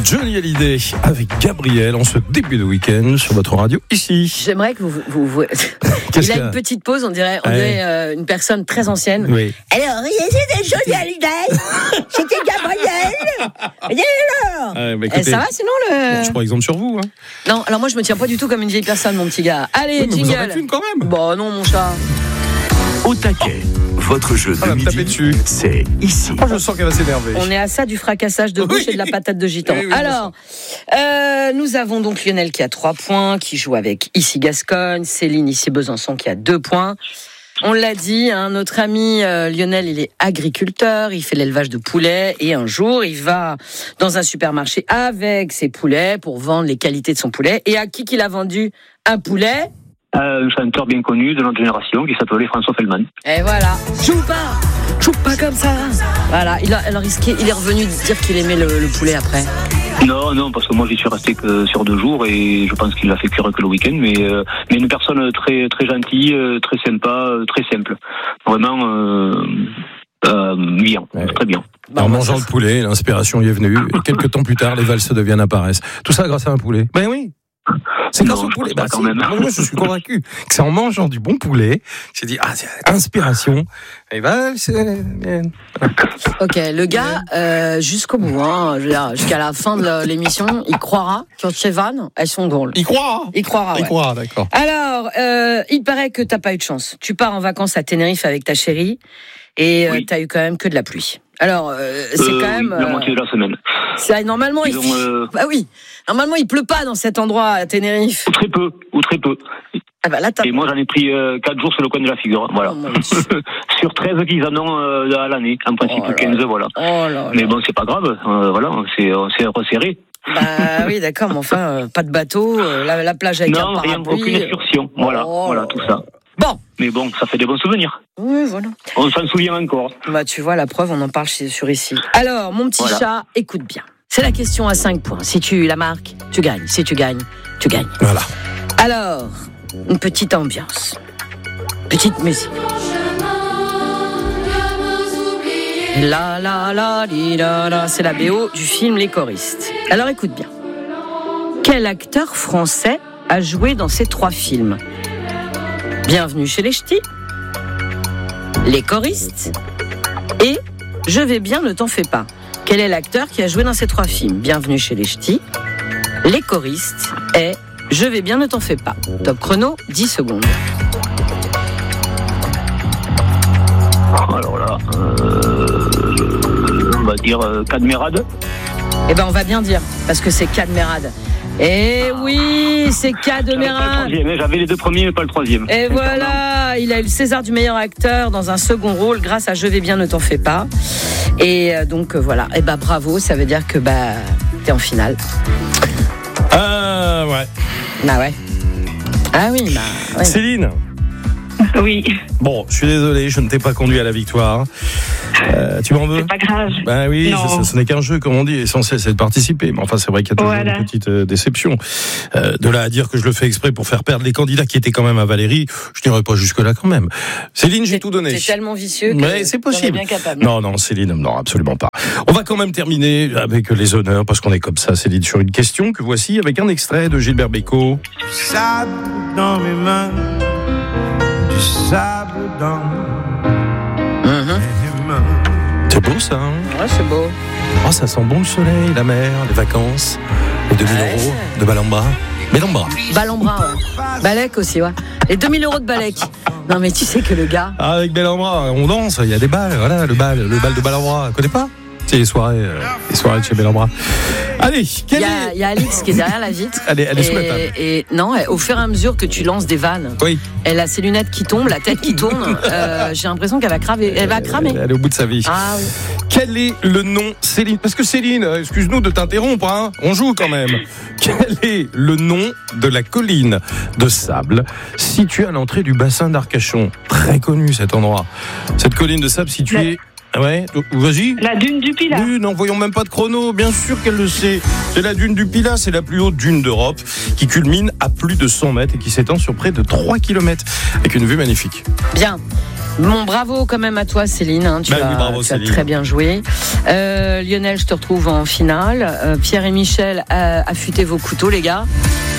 Johnny Hallyday avec Gabriel en ce début de week-end sur votre radio ici. J'aimerais que vous... Il a une petite pause, on dirait une personne très ancienne. Oui. Alors, c'était Johnny Hallyday, c'était Gabriel. Ça va sinon Bon, je prends exemple sur vous. Hein. Non, alors moi je me tiens pas du tout comme une vieille personne, mon petit gars. Allez, oui, mais jingle. vous en faites une quand même. Bon, non, mon chat. Au taquet, votre jeu de midi, dessus. c'est ici. Oh, je sens qu'elle va s'énerver. On est à ça du fracassage de bouche et de la patate de gitan. Oui, alors, nous avons donc Lionel qui a 3 points, qui joue avec ici Gascogne, Céline ici Besançon qui a 2 points. On l'a dit, notre ami Lionel, il est agriculteur, il fait l'élevage de poulets et un jour, il va dans un supermarché avec ses poulets pour vendre les qualités de son poulet. Et à qui qu'il a vendu un poulet ? Un chanteur bien connu de notre génération qui s'appelait François Feldman. Et voilà, joue pas comme ça. Voilà, il est revenu dire qu'il aimait le poulet après. Non, parce que moi j'y suis resté que sur 2 jours et je pense qu'il l'a fait cuire que le week-end, mais une personne très très gentille, très sympa, très simple, vraiment bien, très bien. En mangeant le poulet, l'inspiration y est venue et quelques temps plus tard, les valses deviennent apparaissent. Tout ça grâce à un poulet. Ben oui. C'est grâce au poulet. Quand même. Moi, je suis convaincu que c'est en mangeant du bon poulet. J'ai dit, c'est inspiration. Et Ok, le gars, jusqu'au bout, je veux dire, jusqu'à la fin de l'émission, il croira que ces vannes, elles sont drôles. Il croira. Il croira, D'accord. Alors, il paraît que t'as pas eu de chance. Tu pars en vacances à Tenerife avec ta chérie et t'as eu quand même que de la pluie. Alors, c'est quand même... la moitié de la semaine. Normalement, normalement, il pleut pas dans cet endroit à Tenerife. Ou très peu. Ah bah là, et moi, j'en ai pris 4 jours sur le coin de la figure. Voilà. Sur 13 qu'ils en ont à l'année. En principe, 15, voilà. Mais bon, c'est pas grave. Voilà, on s'est resserré. Bah oui, d'accord, mais enfin, pas de bateau, la plage avec un parapluie. Non, aucune excursion. Voilà, tout ça. Bon. Mais bon, ça fait des bons souvenirs. Oui, voilà. On s'en souvient encore. Bah, tu vois, la preuve, on en parle sur ici. Alors, mon petit chat, écoute bien. C'est la question à 5 points. Si tu la marques, tu gagnes. Si tu gagnes, tu gagnes. Voilà. Alors, une petite ambiance. Petite musique. La la la li la la, c'est la BO du film Les Choristes. Alors écoute bien. Quel acteur français a joué dans ces 3 films ? Bienvenue chez les Ch'tis, Les Choristes et Je vais bien, ne t'en fais pas. Quel est l'acteur qui a joué dans ces 3 films ? Bienvenue chez les Ch'tis, Les Choristes et Je vais bien, ne t'en fais pas. Top chrono, 10 secondes. Alors là, on va dire Cadmerade. Eh ben on va bien dire, parce que c'est Cadmerade. Eh oui, c'est Cadmerade. J'avais les 2 premiers, mais pas le 3e. Et voilà, il a eu le César du meilleur acteur dans un second rôle grâce à Je vais bien, ne t'en fais pas. Et donc voilà, et bah bravo, ça veut dire que t'es en finale. Ouais. Ah ouais. Ah oui, ouais. Céline. Oui. Bon, je suis désolé, je ne t'ai pas conduit à la victoire. Tu m'en veux ? C'est pas grave. Ben oui, ce n'est qu'un jeu, comme on dit. L'essentiel, c'est de participer. Mais enfin, c'est vrai qu'il y a toujours une petite déception. De là à dire que je le fais exprès pour faire perdre les candidats qui étaient quand même à Valérie, je n'irai pas jusque-là quand même. Céline, j'ai tout donné. C'est tellement vicieux que mais c'est possible. Bien capable. Non, Céline, non, absolument pas. On va quand même terminer avec les honneurs, parce qu'on est comme ça, Céline, sur une question que voici avec un extrait de Gilbert Bécaud. Du sable dans mes mains, du sable dans C'est beau ça, hein ? Ouais, c'est beau. Oh, ça sent bon le soleil, la mer, les vacances, les 2000 euros de Balambra. Balambra, ouais. Balek aussi, ouais. Les 2000 euros de Balek. Non, mais tu sais que le gars... Avec Balambra, on danse, il y a des balles, voilà, le bal de Balambra. Connais pas ? C'est les soirées de chez Balambra. Allez, il y a Alix qui est derrière la vitre. Elle est sous la table. Et non, au fur et à mesure que tu lances des vannes, elle a ses lunettes qui tombent, la tête qui tourne. J'ai l'impression qu'elle va cramer. Elle va cramer. Elle est au bout de sa vie. Ah oui. Quel est le nom, Céline ? Parce que Céline, excuse-nous de t'interrompre, hein, on joue quand même. Quel est le nom de la colline de sable située à l'entrée du bassin d'Arcachon ? Très connu cet endroit. Cette colline de sable située... Ouais, vas-y. La dune du Pilat. Oui, n'envoyons même pas de chrono, bien sûr qu'elle le sait. C'est la dune du Pilat, c'est la plus haute dune d'Europe, qui culmine à plus de 100 mètres et qui s'étend sur près de 3 km, avec une vue magnifique. Bien. Bon, bravo quand même à toi, Céline. Hein, tu as très bien joué. Lionel, je te retrouve en finale. Pierre et Michel, affûtez vos couteaux, les gars.